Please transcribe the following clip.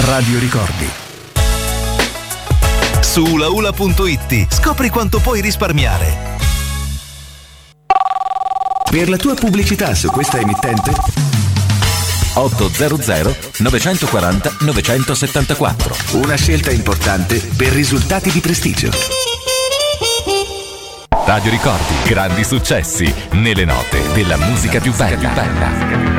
Radio Ricordi. Su ulaula.it scopri quanto puoi risparmiare. Per la tua pubblicità su questa emittente 800 940 974. una scelta importante per risultati di prestigio. Radio Ricordi, grandi successi nelle note della musica più bella.